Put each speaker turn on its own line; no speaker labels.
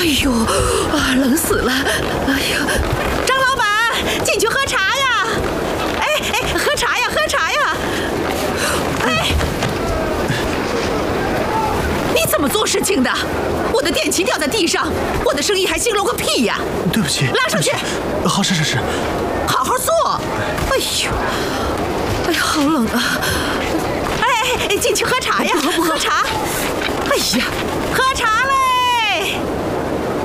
哎呦，啊，冷死了！哎呀，张老板，进去喝茶呀！哎，喝茶呀，喝茶呀！哎，你怎么做事情的？我的电旗掉在地上，我的生意还兴隆个屁呀！
对不起，
拉上去。
好，是。
好好做。哎呦，哎呀，好冷啊！哎，进去喝茶呀，喝茶。哎呀，喝。